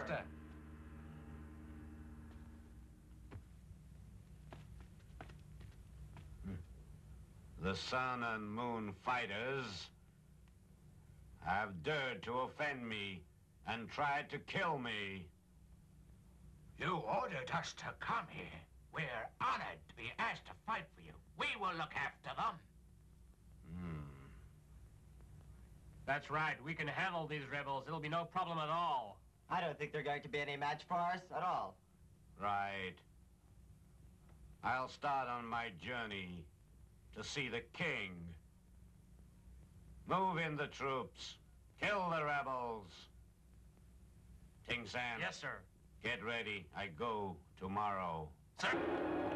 master. The Sun and Moon fighters have dared to offend me and tried to kill me. You ordered us to come here. We're honored to be asked to fight for you. We will look after them. That's right. We can handle these rebels. It'll be no problem at all. I don't think they're going to be any match for us at all. Right. I'll start on my journey to see the king. Move in the troops. Kill the rebels. Ting San. Yes, sir. Get ready. I go tomorrow. Sir.